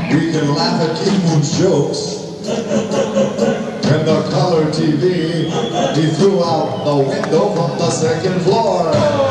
We can laugh at King Moon's jokes. And the color TV, he threw out the window from the second floor.